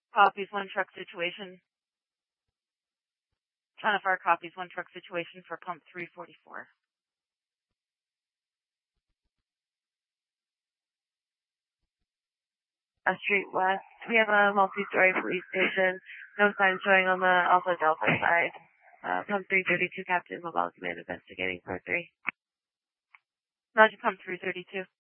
Copies, one truck situation. Ton of our copies, one truck situation for pump 344. Street West. We have a multi-story police station. No sign showing on the Alpha Delta side. Pump 332, Captain Mobile Command investigating 4-3. Roger, pump 332.